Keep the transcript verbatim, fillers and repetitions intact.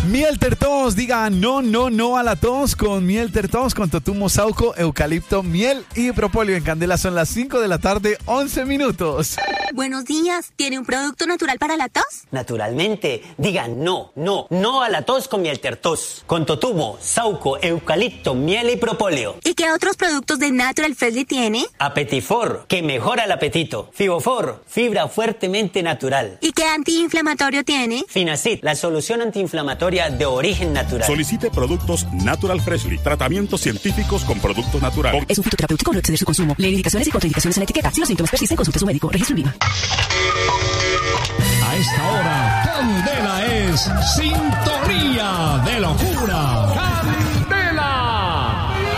Miel Tertos, diga no, no, no a la tos con Miel Tertos, con totumo, sauco, eucalipto, miel y propóleo en Candela. Son las cinco de la tarde, once minutos. Buenos días, ¿tiene un producto natural para la tos? Naturalmente, diga no, no, no a la tos con Miel Tertos, con totumo, sauco, eucalipto, miel y propóleo. ¿Y qué otros productos de Natural Freshly tiene? Apetifor, que mejora el apetito. Fibofor, fibra fuertemente natural. ¿Y qué antiinflamatorio tiene? Finacid, la solución antiinflamatoria de origen natural. Solicite productos Natural Freshly, tratamientos científicos con productos naturales. Es un fitoterapéutico, no exceder su consumo. Lee indicaciones y contraindicaciones en la etiqueta. Si los síntomas persisten, consulte a su médico. Registro INVIMA. A esta hora, Candela es sintonía de locura.